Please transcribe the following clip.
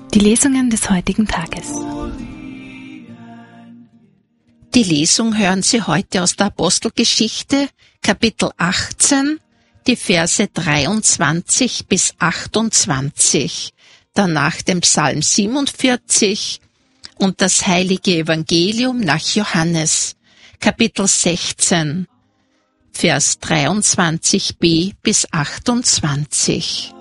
Die Lesungen des heutigen Tages. Die Lesung hören Sie heute aus der Apostelgeschichte, Kapitel 18, die Verse 23 bis 28, danach den Psalm 47 und das heilige Evangelium nach Johannes, Kapitel 16, Vers 23b bis 28.